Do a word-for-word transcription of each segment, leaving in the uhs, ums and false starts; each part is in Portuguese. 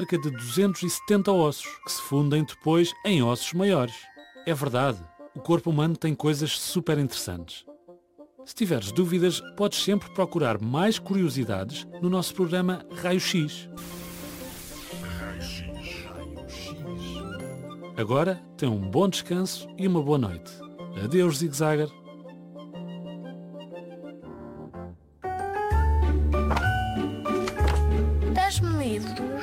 cerca de duzentos e setenta ossos, que se fundem depois em ossos maiores. É verdade, o corpo humano tem coisas super interessantes. Se tiveres dúvidas, podes sempre procurar mais curiosidades no nosso programa Raio X. Agora, tenha um bom descanso e uma boa noite. Adeus, Zig Zagger. Dás-me livros?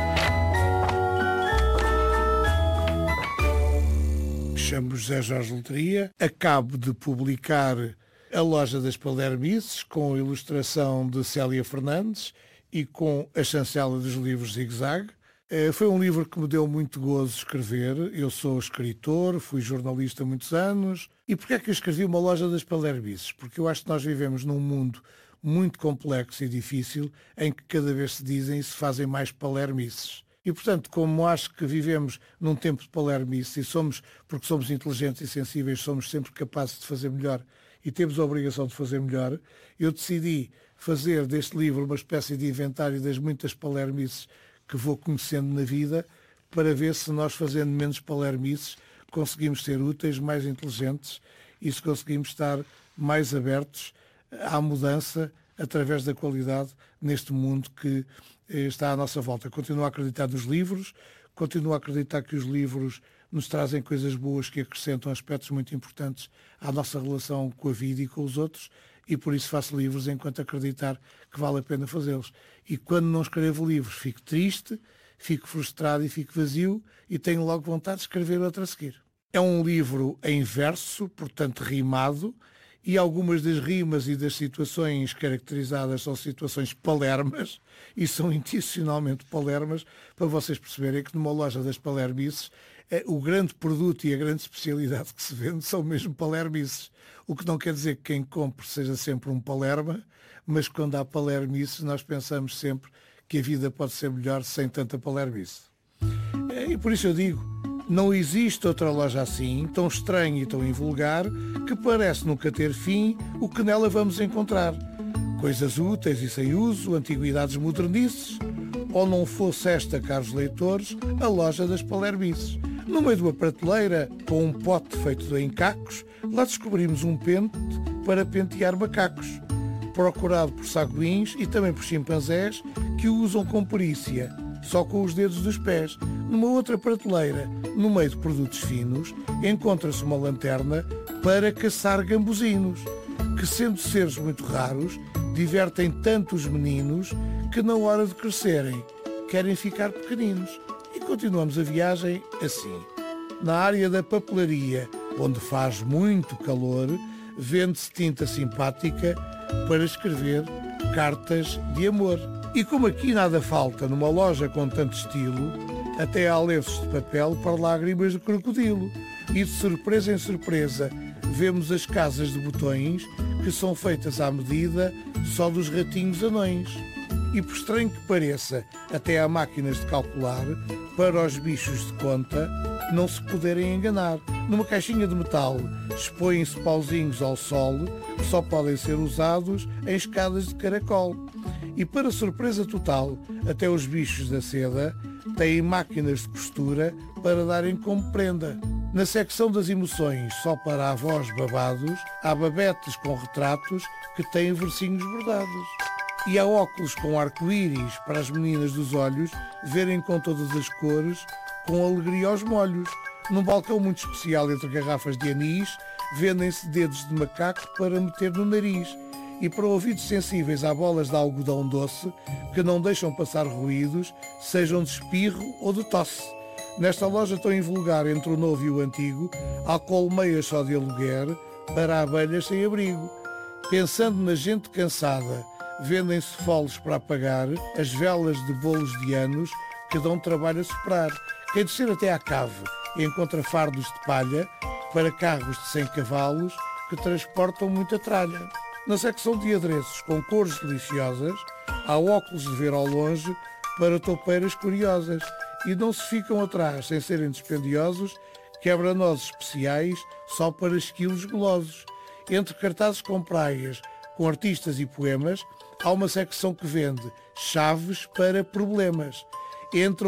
Chamo-me José Jorge Loteria. Acabo de publicar A Loja das Palermices, com a ilustração de Célia Fernandes e com a chancela dos livros Zig Zag. Foi um livro que me deu muito gozo escrever. Eu sou escritor, fui jornalista há muitos anos. E porquê é que eu escrevi Uma Loja das Palermices? Porque eu acho que nós vivemos num mundo muito complexo e difícil, em que cada vez se dizem e se fazem mais palermices. E, portanto, como acho que vivemos num tempo de palermices e somos, porque somos inteligentes e sensíveis, somos sempre capazes de fazer melhor e temos a obrigação de fazer melhor, eu decidi fazer deste livro uma espécie de inventário das muitas palermices que vou conhecendo na vida, para ver se nós, fazendo menos palermices, conseguimos ser úteis, mais inteligentes e se conseguimos estar mais abertos à mudança através da qualidade neste mundo que está à nossa volta. Continuo a acreditar nos livros, continuo a acreditar que os livros nos trazem coisas boas que acrescentam aspectos muito importantes à nossa relação com a vida e com os outros, e por isso faço livros enquanto acreditar que vale a pena fazê-los. E quando não escrevo livros, fico triste, fico frustrado e fico vazio e tenho logo vontade de escrever outro a seguir. É um livro em verso, portanto rimado, e algumas das rimas e das situações caracterizadas são situações palermas, e são intencionalmente palermas, para vocês perceberem que numa loja das palermices, o grande produto e a grande especialidade que se vende são mesmo palermices. O que não quer dizer que quem compre seja sempre um palerma, mas quando há palermices nós pensamos sempre que a vida pode ser melhor sem tanta palermice. E por isso eu digo, não existe outra loja assim, tão estranha e tão invulgar, que parece nunca ter fim o que nela vamos encontrar. Coisas úteis e sem uso, antiguidades modernices, ou não fosse esta, caros leitores, a loja das palermices. No meio de uma prateleira, com um pote feito de encacos, lá descobrimos um pente para pentear macacos, procurado por saguins e também por chimpanzés que o usam com perícia, só com os dedos dos pés. Numa outra prateleira, no meio de produtos finos, encontra-se uma lanterna para caçar gambuzinos, que, sendo seres muito raros, divertem tanto os meninos que, na hora de crescerem, querem ficar pequeninos. E continuamos a viagem assim. Na área da papelaria, onde faz muito calor, vende-se tinta simpática para escrever cartas de amor. E como aqui nada falta numa loja com tanto estilo, até há lenços de papel para lágrimas de crocodilo. E de surpresa em surpresa, vemos as casas de botões que são feitas à medida só dos ratinhos anões. E por estranho que pareça, até há máquinas de calcular para os bichos de conta não se poderem enganar. Numa caixinha de metal expõem-se pauzinhos ao sol que só podem ser usados em escadas de caracol. E para surpresa total, até os bichos da seda têm máquinas de costura para darem como prenda. Na secção das emoções, só para avós babados, há babetes com retratos que têm versinhos bordados. E há óculos com arco-íris para as meninas dos olhos verem com todas as cores, com alegria aos molhos. Num balcão muito especial entre garrafas de anis, vendem-se dedos de macaco para meter no nariz. E para ouvidos sensíveis há bolas de algodão doce que não deixam passar ruídos, sejam de espirro ou de tosse. Nesta loja tão invulgar entre o novo e o antigo, há colmeias só de aluguer para abelhas sem abrigo. Pensando na gente cansada, vendem-se foles para apagar as velas de bolos de anos que dão trabalho a soprar. Quem descer até à cave encontra fardos de palha para carros de cem cavalos que transportam muita tralha. Na secção de adereços com cores deliciosas, há óculos de ver ao longe para toupeiras curiosas e não se ficam atrás, sem serem dispendiosos, quebra-nozes especiais só para esquilos golosos. Entre cartazes com praias, com artistas e poemas, há uma secção que vende chaves para problemas. Entre